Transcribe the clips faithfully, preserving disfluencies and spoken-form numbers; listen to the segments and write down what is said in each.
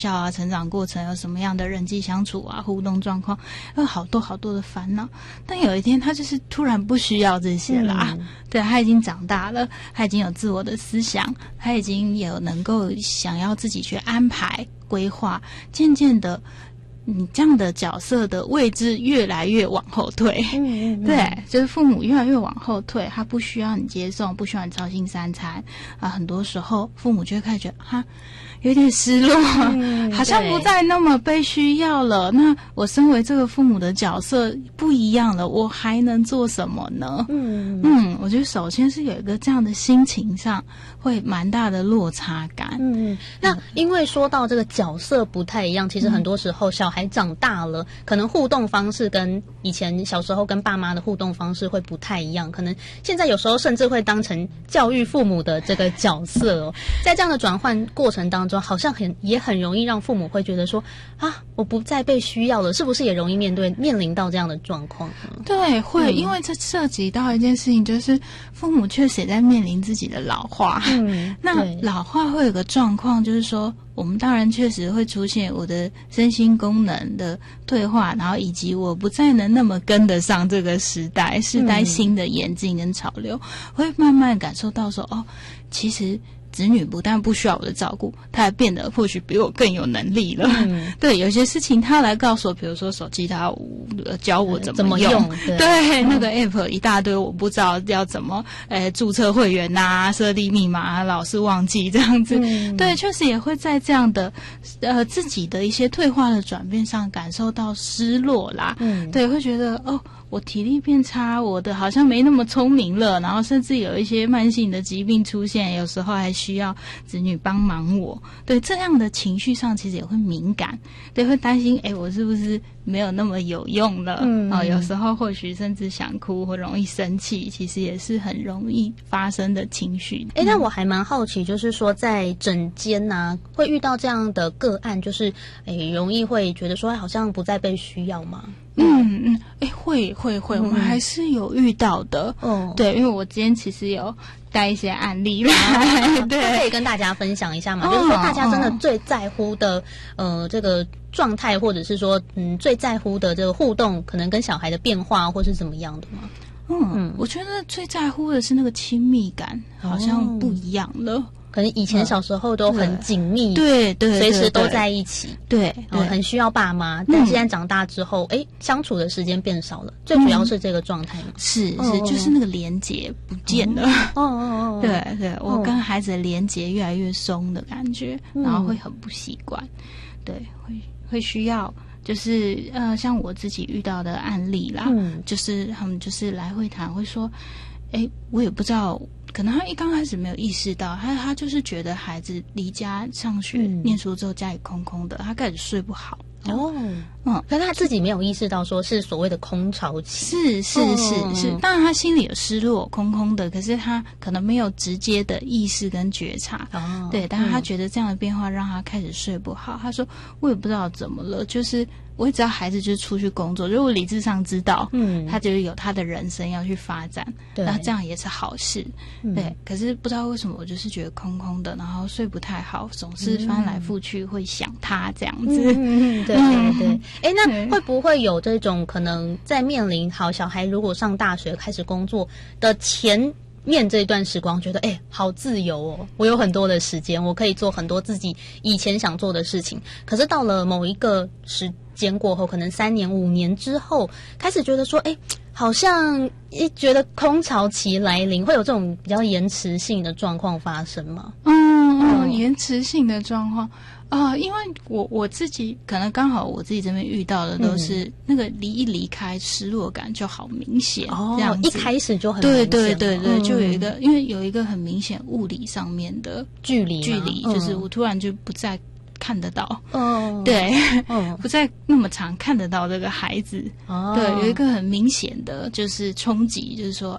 校啊，成长过程有什么样的人际相处啊、互动状况，有好多好多的烦恼。但有一天，他就是突然不需要这些了、嗯、对，他已经长大了，他已经有自我的思想，他已经有能够想要自己去安排规划，渐渐的。你这样的角色的位置越来越往后退，嗯嗯嗯对，就是父母越来越往后退，他不需要你接送，不需要你操心三餐啊，很多时候父母就会开始觉得哈有点失落、嗯、好像不再那么被需要了。那我身为这个父母的角色不一样了，我还能做什么呢？嗯嗯，我觉得首先是有一个这样的心情上会蛮大的落差感。 嗯，那因为说到这个角色不太一样，其实很多时候小孩长大了，可能互动方式跟以前小时候跟爸妈的互动方式会不太一样，可能现在有时候甚至会当成教育父母的这个角色哦。在这样的转换过程当中，好像很也很容易让父母会觉得说啊，我不再被需要了，是不是也容易面对面临到这样的状况呢？ 对，会、嗯，因为这涉及到一件事情，就是父母确实也在面临自己的老化。嗯，那老化会有个状况，就是说我们当然确实会出现我的身心功能的退化，然后以及我不再能那么跟得上这个时代时代新的演进跟潮流、嗯、会慢慢感受到说哦，其实子女不但不需要我的照顾，他还变得或许比我更有能力了。嗯、对，有些事情他来告诉我，比如说手机他教我怎么用， 嗯、怎么用对， 对、嗯，那个 app 一大堆，我不知道要怎么呃注册会员啊、设立密码啊，老是忘记这样子。嗯、对，确实也会在这样的呃自己的一些退化的转变上感受到失落啦。嗯，对，会觉得哦。我体力变差，我的好像没那么聪明了，然后甚至有一些慢性的疾病出现，有时候还需要子女帮忙我。对，这样的情绪上其实也会敏感，对，会担心诶我是不是没有那么有用了。嗯、哦，有时候或许甚至想哭或容易生气，其实也是很容易发生的情绪。 诶，那我还蛮好奇，就是说在诊间啊会遇到这样的个案，就是诶容易会觉得说好像不再被需要吗？ 嗯嗯，哎、欸，会会会、嗯，我们还是有遇到的。哦，对，因为我今天其实有带一些案例来， 啊、 对， 可以跟大家分享一下嘛、哦，就是说大家真的最在乎的，呃，这个状态，或者是说，嗯，最在乎的这个互动，可能跟小孩的变化，或是怎么样的吗？ 嗯嗯，我觉得最在乎的是那个亲密感，好像不一样了。哦， 可能以前小时候都很紧密， 对对， 随时都在一起， 对，对哦，很需要爸妈。但现在长大之后，哎、嗯，相处的时间变少了，最主要是这个状态嘛。 嗯、是是、哦，就是那个连结不见了。 哦哦哦， 对对，我跟孩子的连结越来越松的感觉，嗯、然后会很不习惯，对，会会需要。就是呃，像我自己遇到的案例啦，嗯、就是他们就是来会谈，会说，哎，我也不知道。可能他一刚开始没有意识到，他他就是觉得孩子离家上学、嗯、念书之后家里空空的，他开始睡不好。 哦，嗯，可是他自己没有意识到说是所谓的空巢期。 是是是、哦、是，当然他心里有失落，空空的，可是他可能没有直接的意识跟觉察。哦，对，但是他觉得这样的变化让他开始睡不好。嗯、他说我也不知道怎么了，就是我也知道孩子就是出去工作，如果理智上知道，嗯，他就是有他的人生要去发展，对，那这样也是好事。嗯、对，可是不知道为什么我就是觉得空空的，然后睡不太好，总是翻来覆去会想他这样子。 嗯，对对对。哎、欸，那会不会有这种可能在面临好小孩如果上大学开始工作的前面这一段时光，觉得哎、欸、好自由哦，我有很多的时间，我可以做很多自己以前想做的事情。可是到了某一个时间过后，可能三年五年之后，开始觉得说，哎、欸。好像一觉得空巢期来临，会有这种比较延迟性的状况发生吗？ 嗯嗯，延迟性的状况啊、呃，因为我我自己可能刚好我自己这边遇到的都是、嗯、那个离一离开失落感就好明显哦，这样子一开始就很明显， 对对对对、嗯，就有一个因为有一个很明显物理上面的距离距离， 嗯、 就是我突然就不再看得到， 哦， 对， 哦， 不再那么常看得到这个孩子，哦，对，有一个很明显的就是冲击，就是说，哎，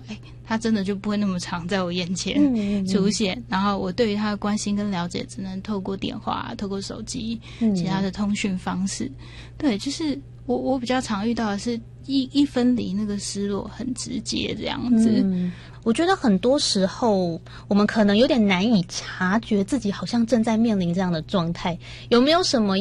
他真的就不会那么常在我眼前出现，嗯嗯嗯，然后我对于他的关心跟了解只能透过电话、透过手机、嗯、其他的通讯方式。对，就是我我比较常遇到的是一一分离，那个失落很直接这样子。 嗯，我觉得很多时候我们可能有点难以察觉自己好像正在面临这样的状态，有没有什么